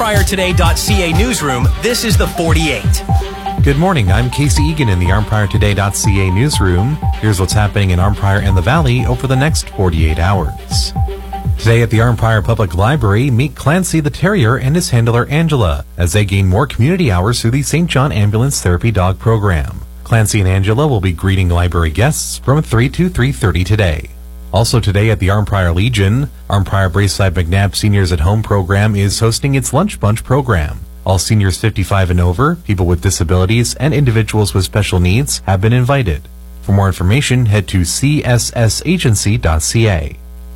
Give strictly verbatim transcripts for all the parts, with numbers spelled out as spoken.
Armprior Today dot C A newsroom, this is the forty-eight. Good morning, I'm Casey Egan in the Armprior Today dot C A newsroom. Here's what's happening in Armprior and the Valley over the next forty-eight hours. Today at the Armprior Public Library, meet Clancy the Terrier and his handler Angela as they gain more community hours through the Saint John Ambulance Therapy Dog Program. Clancy and Angela will be greeting library guests from three to three thirty today. Also today at the Armprior Legion, Armprior Braeside McNabb Seniors at Home program is hosting its Lunch Bunch program. All seniors fifty-five and over, people with disabilities, and individuals with special needs have been invited. For more information, head to c s s agency dot c a.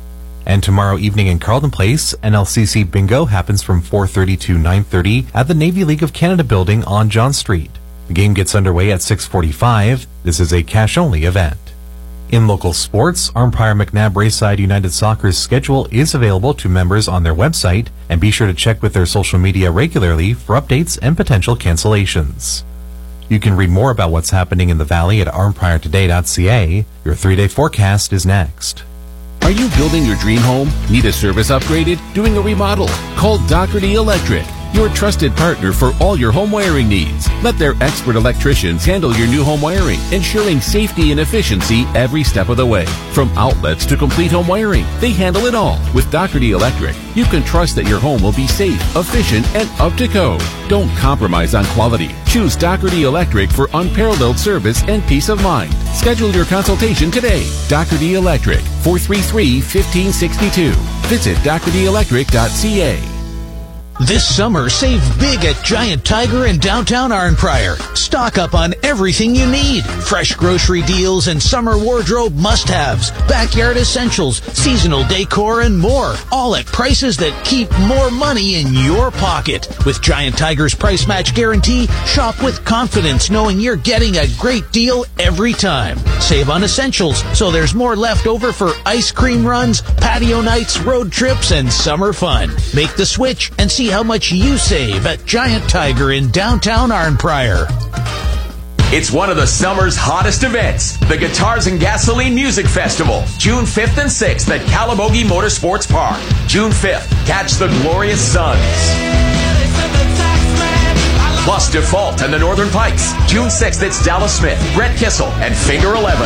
And tomorrow evening in Carleton Place, N L C C Bingo happens from four thirty to nine thirty at the Navy League of Canada building on John Street. The game gets underway at six forty-five. This is a cash-only event. In local sports, Armprior McNabb Braeside United Soccer's schedule is available to members on their website, and be sure to check with their social media regularly for updates and potential cancellations. You can read more about what's happening in the Valley at Armprior Today dot C A. Your three-day forecast is next. Are you building your dream home? Need a service upgraded? Doing a remodel? Call Doherty Electric, your trusted partner for all your home wiring needs. Let their expert electricians handle your new home wiring, ensuring safety and efficiency every step of the way. From outlets to complete home wiring, they handle it all. With Doherty Electric, you can trust that your home will be safe, efficient, and up to code. Don't compromise on quality. Choose Doherty Electric for unparalleled service and peace of mind. Schedule your consultation today. Doherty Electric, four three three, one five six two. Visit doherty electric dot c a. This summer, save big at Giant Tiger in downtown Arnprior. Stock up on everything you need. Fresh grocery deals and summer wardrobe must-haves, backyard essentials, seasonal decor, and more. All at prices that keep more money in your pocket. With Giant Tiger's price match guarantee, shop with confidence knowing you're getting a great deal every time. Save on essentials so there's more left over for ice cream runs, patio nights, road trips, and summer fun. Make the switch and see how much you save at Giant Tiger in downtown Arnprior. It's one of the summer's hottest events, the Guitars and Gasoline Music Festival, June fifth and sixth at Calabogie Motorsports Park. June fifth, catch the Glorious Sons. Plus Default and the Northern Pikes. June sixth, it's Dallas Smith, Brett Kissel, and Finger eleven.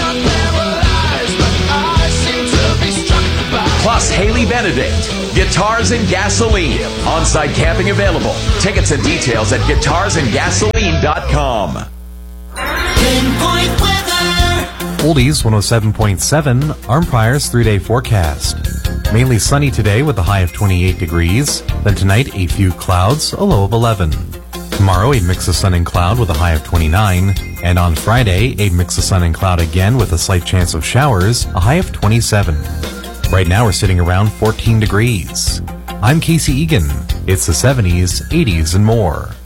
Plus Haley Benedict. Guitars and Gasoline. On-site camping available. Tickets and details at guitars and gasoline dot com. Pinpoint weather. Oldies one oh seven point seven, Armprior's three-day forecast. Mainly sunny today with a high of twenty-eight degrees. Then tonight, a few clouds, a low of eleven. Tomorrow, a mix of sun and cloud with a high of twenty-nine. And on Friday, a mix of sun and cloud again with a slight chance of showers, a high of twenty-seven. Right now we're sitting around fourteen degrees. I'm Casey Egan. It's the seventies, eighties, and more.